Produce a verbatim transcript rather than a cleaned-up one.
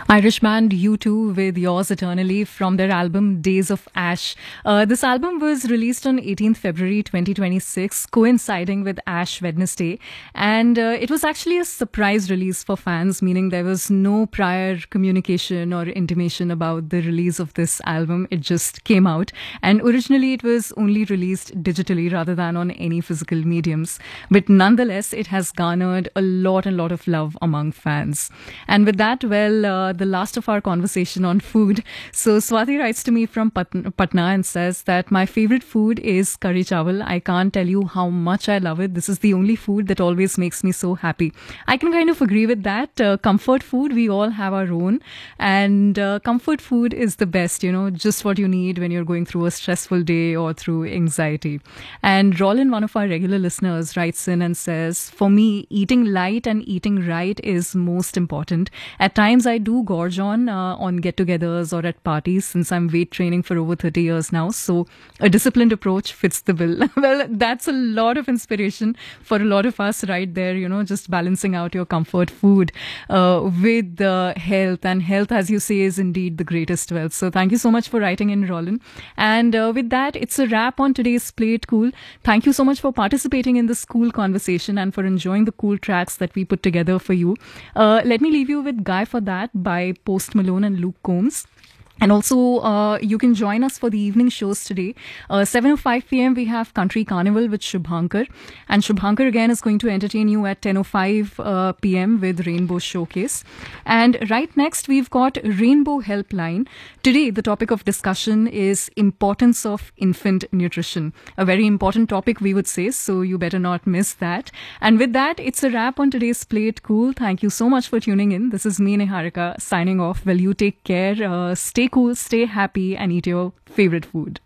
Irish band U two with Yours Eternally from their album Days of Ash. Uh, this album was released on eighteenth February twenty twenty-six, coinciding with Ash Wednesday. And uh, it was actually a surprise release for fans, meaning there was no prior communication or intimation about the release of this album. It just came out. And originally it was only released digitally rather than on any physical mediums. But nonetheless, it has garnered a lot and lot of love among fans. And with that, well, uh, the last of our conversation on food. So Swati writes to me from Pat- Patna and says that my favorite food is curry chawal. I can't tell you how much I love it. This is the only food that always makes me so happy. I can kind of agree with that. Uh, comfort food, we all have our own. And uh, comfort food is the best, you know, just what you need when you're going through a stressful day or through anxiety. And Rollin, one of our regular listeners, writes in and says, for me, eating light and eating right is most important. At times I do gorge on uh, on get-togethers or at parties since I'm weight training for over thirty years now. So a disciplined approach fits the bill. Well, that's a lot of inspiration for a lot of us right there, you know, just balancing out your comfort food uh, with uh, health. And health, as you say, is indeed the greatest wealth. So thank you so much for writing in, Roland. And uh, with that, it's a wrap on today's Play It Cool. Thank you so much for participating in this cool conversation and for enjoying the cool tracks that we put together for you. Uh, let me leave you with Guy for That by Post Malone and Luke Combs. And also, uh, you can join us for the evening shows today. Uh, seven oh five p.m. we have Country Carnival with Shubhankar. And Shubhankar again is going to entertain you at ten oh five uh, p.m. with Rainbow Showcase. And right next, we've got Rainbow Helpline. Today, the topic of discussion is importance of infant nutrition. A very important topic, we would say, so you better not miss that. And with that, it's a wrap on today's Play It Cool. Thank you so much for tuning in. This is me, Niharika, signing off. Well, you take care. Uh, stay cool, stay happy, and eat your favorite food.